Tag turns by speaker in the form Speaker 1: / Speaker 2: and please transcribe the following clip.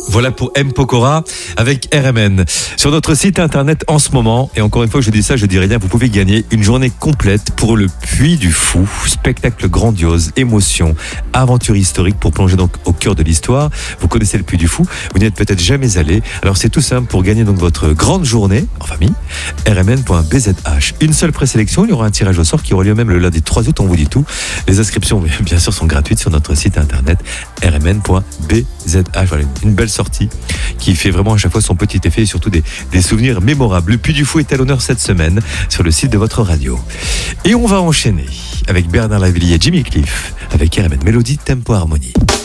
Speaker 1: Voilà pour M. Pokora avec RMN. Sur notre site internet en ce moment, et encore une fois que je dis ça, je dis rien, vous pouvez gagner une journée complète pour le Puy du Fou. Spectacle grandiose, émotion, aventure historique pour plonger donc au cœur de l'histoire. Vous connaissez le Puy du Fou, vous n'y êtes peut-être jamais allé. Alors c'est tout simple pour gagner donc votre grande journée en famille. rmn.bzh. Une seule présélection, il y aura un tirage au sort qui aura lieu même le lundi 3 août, on vous dit tout. Les inscriptions, bien sûr, sont gratuites sur notre site internet rmn.bzh. Voilà, une belle sortie qui fait vraiment à chaque fois son petit effet et surtout des souvenirs mémorables. Le Puy du Fou est à l'honneur cette semaine sur le site de votre radio. Et on va enchaîner avec Bernard Lavilliers et Jimmy Cliff avec RMN Mélodie Tempo Harmonie.